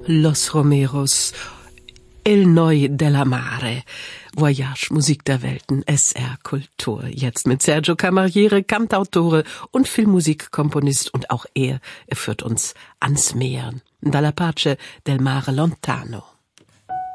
Los Romeros, El Noi della Mare, Voyage, Musik der Welten, SR Kultur. Jetzt mit Sergio Camariere, Cantautore und Filmmusikkomponist. Und auch er führt uns ans Meer. Dalla Pace del Mare Lontano.